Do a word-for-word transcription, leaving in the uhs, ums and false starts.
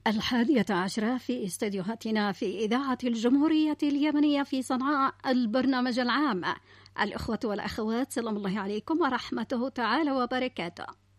الحادية عشرة في استديوهاتنا في إذاعة الجمهورية اليمنية في صنعاء، البرنامج العام. الأخوة والأخوات، سلام الله عليكم ورحمته تعالى وبركاته.